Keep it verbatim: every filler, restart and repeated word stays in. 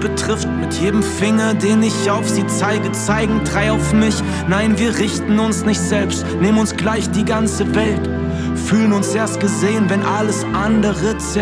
betrifft. Mit jedem Finger, den ich auf sie zeige, zeigen drei auf mich. Nein, wir richten uns nicht selbst, nehmen uns gleich die ganze Welt. Fühlen uns erst gesehen, wenn alles andere zählt.